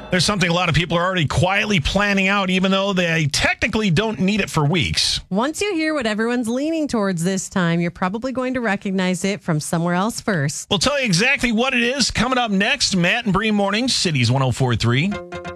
There's something a lot of people are already quietly planning out, even though they technically don't need it for weeks. Once you hear what everyone's leaning towards this time, you're probably going to recognize it from somewhere else first. We'll tell you exactly what it is coming up next. Matt and Bree Mornings, Cities 104.3.